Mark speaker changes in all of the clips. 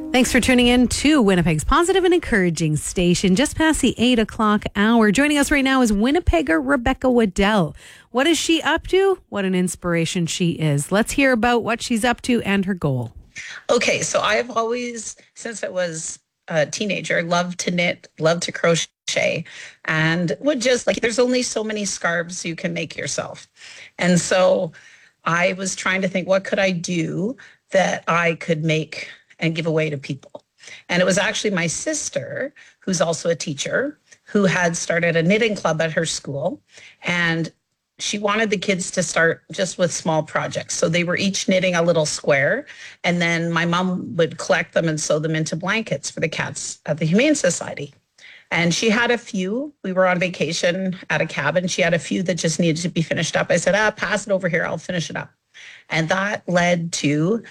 Speaker 1: Thanks for tuning in to Winnipeg's positive and encouraging station, just past the 8 o'clock hour. Joining us right now is Winnipegger Rebecca Waddell. What is she up to? What an inspiration she is. Let's hear about what she's up to and her goal.
Speaker 2: Okay, so I've always, since I was a teenager, loved to knit, loved to crochet, and would just there's only so many scarves you can make yourself. And so I was trying to think, what could I do that I could make and give away to people? And it was actually my sister, who's also a teacher, who had started a knitting club at her school. And she wanted the kids to start just with small projects. So they were each knitting a little square. And then my mom would collect them and sew them into blankets for the cats at the Humane Society. And she had a few. We were on vacation at a cabin. She had a few that just needed to be finished up. I said, pass it over here. I'll finish it up. And that led to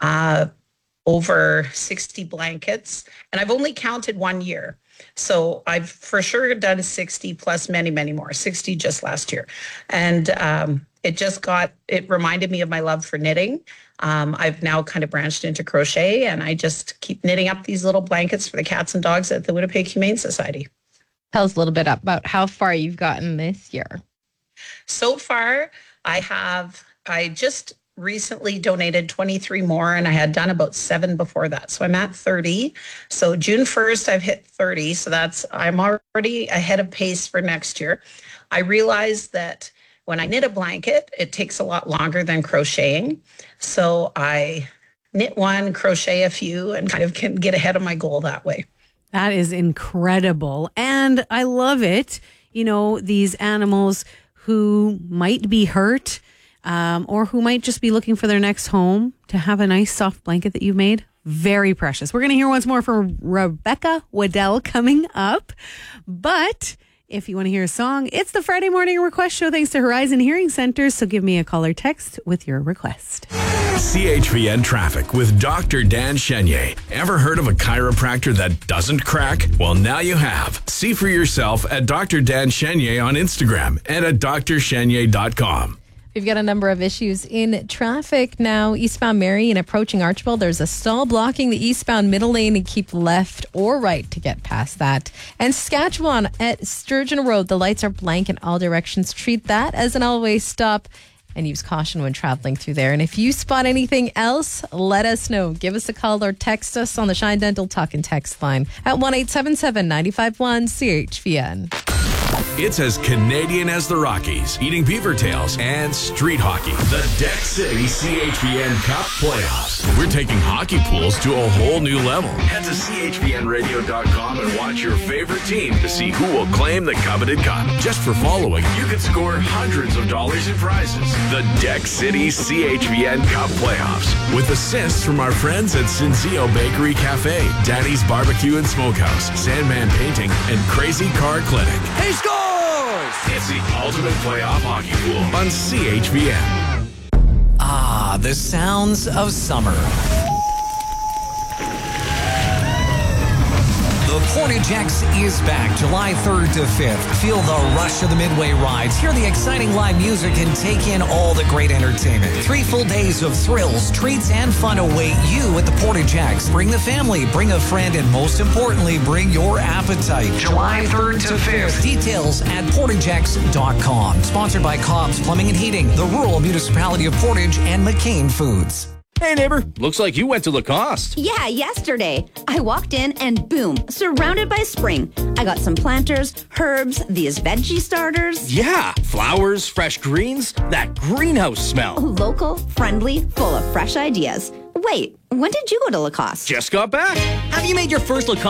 Speaker 2: over 60 blankets. And I've only counted 1 year. So I've for sure done 60 plus many, many more, 60 just last year. And it reminded me of my love for knitting. I've now kind of branched into crochet, and I just keep knitting up these little blankets for the cats and dogs at the Winnipeg Humane Society.
Speaker 3: Tell us a little bit about how far you've gotten this year.
Speaker 2: So far, I just recently donated 23 more, and I had done about 7 before that. So I'm at 30. So June 1st, I've hit 30. So I'm already ahead of pace for next year. I realized that when I knit a blanket, it takes a lot longer than crocheting. So I knit one, crochet a few, and kind of can get ahead of my goal that way.
Speaker 1: That is incredible. And I love it. You know, these animals who might be hurt, or who might just be looking for their next home, to have a nice soft blanket that you've made. Very precious. We're going to hear once more from Rebecca Waddell coming up. But if you want to hear a song, it's the Friday Morning Request Show thanks to Horizon Hearing Center. So give me a call or text with your request.
Speaker 4: CHVN Traffic with Dr. Dan Chenier. Ever heard of a chiropractor that doesn't crack? Well, now you have. See for yourself at Dr. Dan Chenier on Instagram and at drchenier.com.
Speaker 3: We've got a number of issues in traffic now. Eastbound Marion approaching Archibald. There's a stall blocking the eastbound middle lane, and keep left or right to get past that. And Saskatchewan at Sturgeon Road, the lights are blank in all directions. Treat that as an always stop and use caution when traveling through there. And if you spot anything else, let us know. Give us a call or text us on the Shine Dental Talk and Text line at 1-877-951-CHVN.
Speaker 4: It's as Canadian as the Rockies, eating beaver tails, and street hockey. The Deck City CHVN Cup Playoffs. We're taking hockey pools to a whole new level. Head to chvnradio.com and watch your favorite team to see who will claim the coveted cup. Just for following, you can score hundreds of dollars in prizes. The Deck City CHVN Cup Playoffs. With assists from our friends at Cinzio Bakery Cafe, Daddy's Barbecue and Smokehouse, Sandman Painting, and Crazy Car Clinic.
Speaker 5: He scores!
Speaker 4: It's the ultimate playoff hockey pool on CHVN.
Speaker 5: Ah, the sounds of summer. The Portage X is back July 3rd to 5th. Feel the rush of the Midway rides, hear the exciting live music, and take in all the great entertainment. 3 full days of thrills, treats, and fun await you at the Portage X. Bring the family, bring a friend, and most importantly, bring your appetite. July 3rd to 5th. Details at portagex.com. Sponsored by Cobb's Plumbing and Heating, the rural municipality of Portage, and McCain Foods.
Speaker 6: Hey, neighbor. Looks like you went to Lacoste.
Speaker 7: Yeah, yesterday. I walked in and boom, surrounded by spring. I got some planters, herbs, these veggie starters.
Speaker 6: Yeah, flowers, fresh greens, that greenhouse smell.
Speaker 7: Local, friendly, full of fresh ideas. Wait, when did you go to Lacoste?
Speaker 6: Just got back. Have you made your first Lacoste